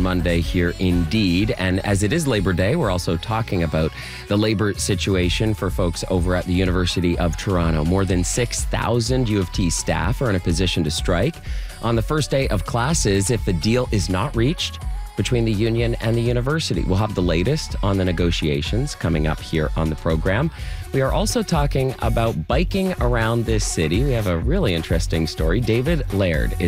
on Monday here indeed. And as it is Labor Day, we're also talking about the labor situation for folks over at the University of Toronto. More than 6,000 U of T staff are in a position to strike on the first day of classes if the deal is not reached between the union and the university. We'll have the latest on the negotiations coming up here on the program. We are also talking about biking around this city. We have a really interesting story. David Laird is